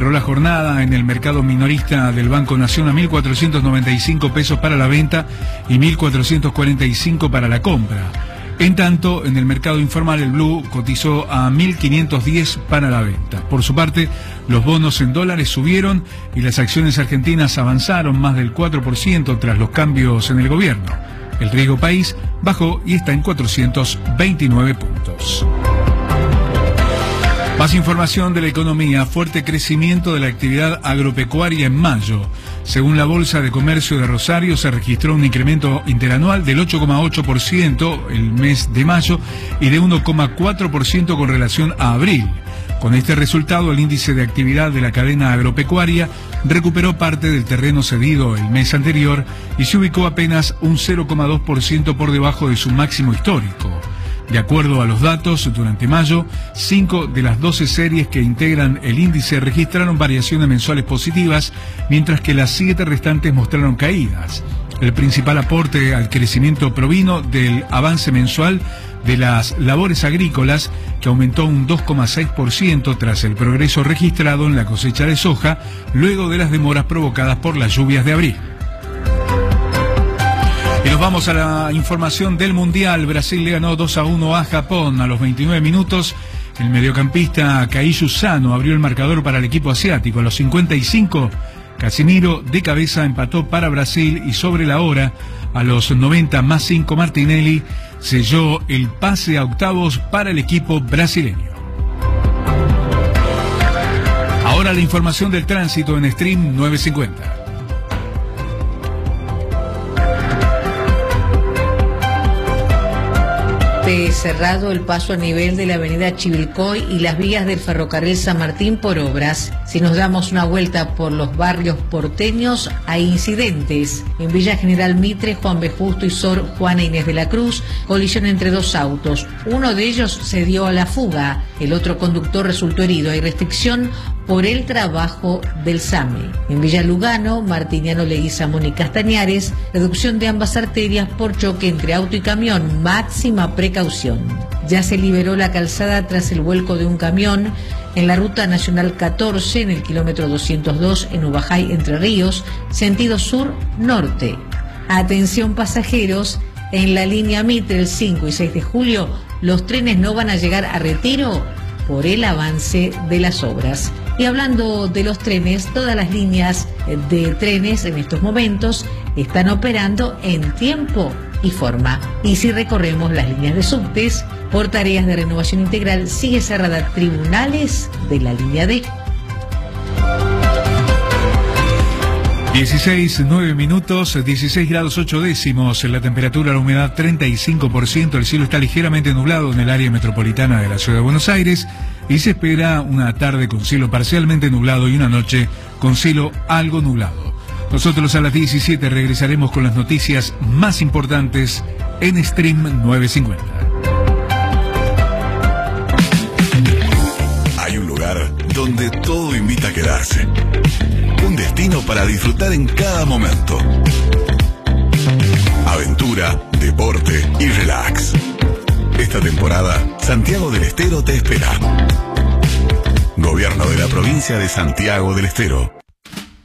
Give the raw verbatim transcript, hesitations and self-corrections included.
Cerró la jornada en el mercado minorista del Banco Nación a mil cuatrocientos noventa y cinco pesos para la venta y mil cuatrocientos cuarenta y cinco para la compra. En tanto, en el mercado informal el Blue cotizó a mil quinientos diez para la venta. Por su parte, los bonos en dólares subieron y las acciones argentinas avanzaron más del cuatro por ciento tras los cambios en el gobierno. El riesgo país bajó y está en cuatrocientos veintinueve puntos. Más información de la economía. Fuerte crecimiento de la actividad agropecuaria en mayo. Según la Bolsa de Comercio de Rosario, se registró un incremento interanual del ocho coma ocho por ciento el mes de mayo y de uno coma cuatro por ciento con relación a abril. Con este resultado, el índice de actividad de la cadena agropecuaria recuperó parte del terreno cedido el mes anterior y se ubicó apenas un cero coma dos por ciento por debajo de su máximo histórico. De acuerdo a los datos, durante mayo, cinco de las doce series que integran el índice registraron variaciones mensuales positivas, mientras que las siete restantes mostraron caídas. El principal aporte al crecimiento provino del avance mensual de las labores agrícolas, que aumentó un dos coma seis por ciento tras el progreso registrado en la cosecha de soja, luego de las demoras provocadas por las lluvias de abril. Y nos vamos a la información del Mundial. Brasil le ganó dos a uno a Japón. A los veintinueve minutos, el mediocampista Kaisu Sano abrió el marcador para el equipo asiático. A los cincuenta y cinco, Casimiro de cabeza empató para Brasil y sobre la hora, a los noventa más cinco, Martinelli selló el pase a octavos para el equipo brasileño. Ahora la información del tránsito en Stream nueve cincuenta. Cerrado el paso a nivel de la avenida Chivilcoy y las vías del ferrocarril San Martín por obras. Si nos damos una vuelta por los barrios porteños, hay incidentes. En Villa General Mitre, Juan B. Justo y Sor Juana Inés de la Cruz, colisión entre dos autos. Uno de ellos se dio a la fuga, el otro conductor resultó herido. Hay restricción por el trabajo del SAME. En Villa Lugano, Martiniano Leguizamón y Castañares, reducción de ambas arterias por choque entre auto y camión, máxima precaución. Ya se liberó la calzada tras el vuelco de un camión en la ruta nacional catorce, en el kilómetro doscientos dos, en Ubajay, Entre Ríos, sentido sur-norte. Atención pasajeros, en la línea Mitre el cinco y seis de julio, los trenes no van a llegar a Retiro por el avance de las obras. Y hablando de los trenes, todas las líneas de trenes en estos momentos están operando en tiempo y forma. Y si recorremos las líneas de subtes, por tareas de renovación integral, sigue cerrada Tribunales de la línea D. dieciséis, nueve minutos, dieciséis grados ocho décimos, la temperatura, la humedad treinta y cinco por ciento, el cielo está ligeramente nublado en el área metropolitana de la ciudad de Buenos Aires y se espera una tarde con cielo parcialmente nublado y una noche con cielo algo nublado. Nosotros a las diecisiete regresaremos con las noticias más importantes en Stream nueve cincuenta. Hay un lugar donde todo invita a quedarse. Un destino para disfrutar en cada momento. Aventura, deporte y relax. Esta temporada, Santiago del Estero te espera. Gobierno de la provincia de Santiago del Estero.